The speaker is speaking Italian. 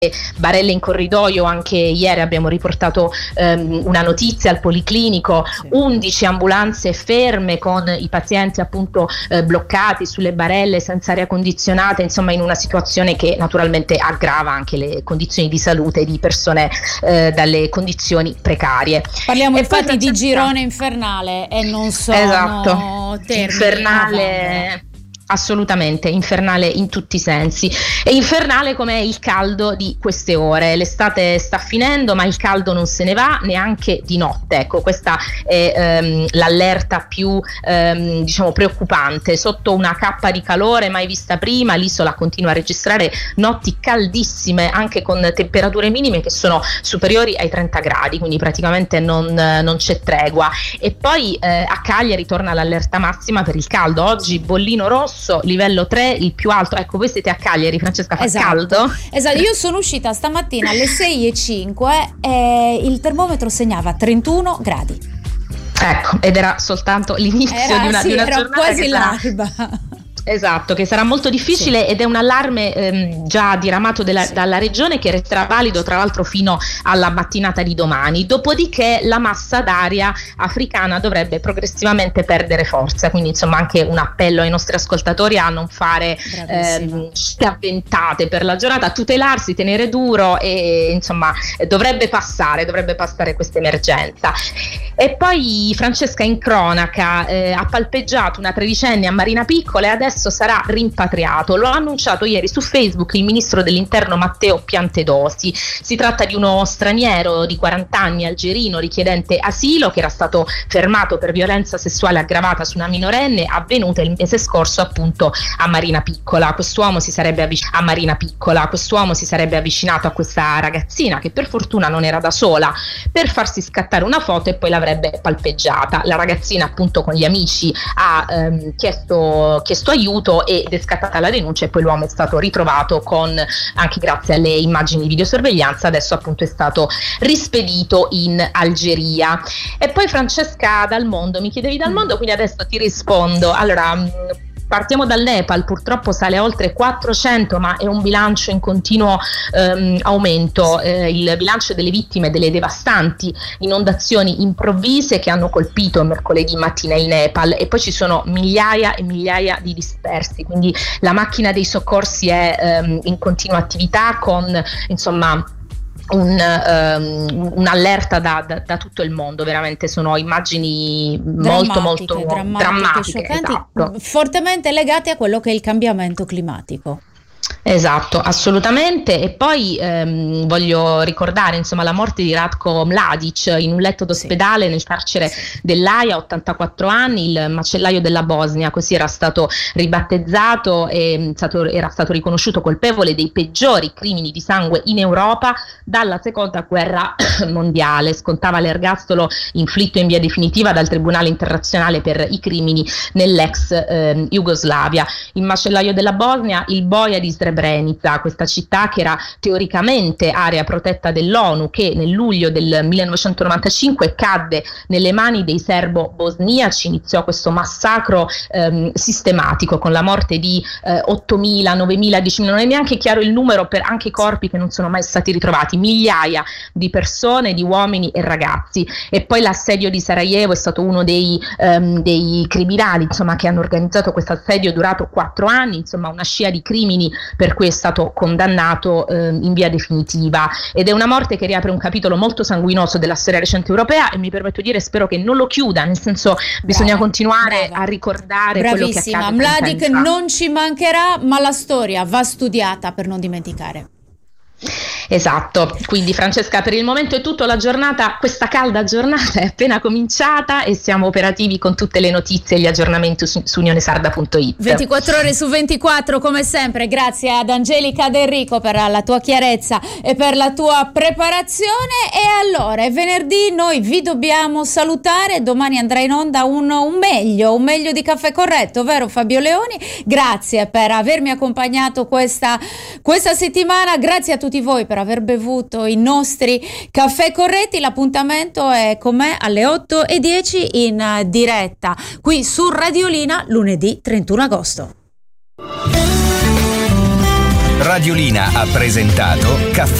barelle in corridoio. Anche ieri abbiamo riportato una notizia al Policlinico, 11 ambulanze ferme con i pazienti appunto bloccati sulle barelle senza aria condizionata, insomma in una situazione che naturalmente aggrava anche le condizioni di salute di persone dalle condizioni precarie. Parliamo infatti di girone infernale e non solo. Esatto, infernale. Assolutamente, infernale in tutti i sensi. E infernale com'è il caldo di queste ore. L'estate sta finendo, ma il caldo non se ne va neanche di notte. Ecco, questa è l'allerta più diciamo preoccupante. Sotto una cappa di calore mai vista prima, l'isola continua a registrare notti caldissime, anche con temperature minime che sono superiori ai 30 gradi, quindi praticamente non c'è tregua. E poi a Cagliari torna l'allerta massima per il caldo. Oggi bollino rosso, livello 3, il più alto. Ecco, voi siete a Cagliari, Francesca, fa caldo? Esatto, io sono uscita stamattina alle 6:05 e il termometro segnava 31 gradi. Ecco, ed era soltanto l'inizio di una giornata quasi che l'alba. Esatto, che sarà molto difficile, ed è un allarme già diramato dalla regione, che resterà valido tra l'altro fino alla mattinata di domani. Dopodiché la massa d'aria africana dovrebbe progressivamente perdere forza, quindi insomma anche un appello ai nostri ascoltatori a non fare schiaventate per la giornata, a tutelarsi, tenere duro, e insomma dovrebbe passare questa emergenza. E poi Francesca, in cronaca, ha palpeggiato una tredicenne a Marina Piccola e adesso sarà rimpatriato. Lo ha annunciato ieri su Facebook il ministro dell'interno Matteo Piantedosi. Si tratta di uno straniero di 40 anni, algerino, richiedente asilo, che era stato fermato per violenza sessuale aggravata su una minorenne avvenuta il mese scorso appunto a Marina Piccola. Quest'uomo si sarebbe avvicinato a questa ragazzina, che per fortuna non era da sola, per farsi scattare una foto e poi l'avrebbe palpeggiata. La ragazzina appunto con gli amici ha chiesto aiuto ed è scattata la denuncia, e poi l'uomo è stato ritrovato anche grazie alle immagini di videosorveglianza. Adesso appunto è stato rispedito in Algeria. E poi Francesca, dal mondo, mi chiedevi dal mondo, quindi adesso ti rispondo. Allora, partiamo dal Nepal. Purtroppo sale a oltre 400, ma è un bilancio in continuo aumento, il bilancio delle vittime delle devastanti inondazioni improvvise che hanno colpito mercoledì mattina il Nepal, e poi ci sono migliaia e migliaia di dispersi, quindi la macchina dei soccorsi è in continua attività, con insomma un'allerta da tutto il mondo. Veramente sono immagini molto drammatiche, scioccanti, esatto. Fortemente legate a quello che è il cambiamento climatico. Esatto, assolutamente. E poi voglio ricordare insomma la morte di Ratko Mladic in un letto d'ospedale nel carcere dell'Aia, 84 anni, il macellaio della Bosnia, così era stato ribattezzato, e era stato riconosciuto colpevole dei peggiori crimini di sangue in Europa dalla seconda guerra mondiale. Scontava l'ergastolo inflitto in via definitiva dal Tribunale internazionale per i crimini nell'ex Jugoslavia. Il macellaio della Bosnia, il boia di Srebrenica, questa città che era teoricamente area protetta dell'ONU, che nel luglio del 1995 cadde nelle mani dei serbo-bosniaci. Iniziò questo massacro sistematico con la morte di 8.000, 9.000, 10.000, non è neanche chiaro il numero, per anche i corpi che non sono mai stati ritrovati, migliaia di persone, di uomini e ragazzi. E poi l'assedio di Sarajevo è stato uno dei criminali insomma che hanno organizzato questo assedio, durato 4 anni, insomma una scia di crimini per cui è stato condannato in via definitiva, ed è una morte che riapre un capitolo molto sanguinoso della storia recente europea, e mi permetto di dire, spero che non lo chiuda, nel senso bisogna continuare a ricordare quello che accade. Mladic non ci mancherà, ma la storia va studiata per non dimenticare. Esatto, quindi Francesca, per il momento è tutto. Questa calda giornata è appena cominciata e siamo operativi con tutte le notizie e gli aggiornamenti su unionesarda.it. 24 ore su 24 come sempre. Grazie ad Angelica D'Enrico per la tua chiarezza e per la tua preparazione. E allora è venerdì, noi vi dobbiamo salutare. Domani andrà in onda un meglio di Caffè Corretto, vero Fabio Leoni? Grazie per avermi accompagnato questa settimana, grazie a tutti voi per aver bevuto i nostri caffè corretti. L'appuntamento è con me alle 8:10 in diretta qui su Radiolina lunedì 31 agosto. Radiolina ha presentato Caffè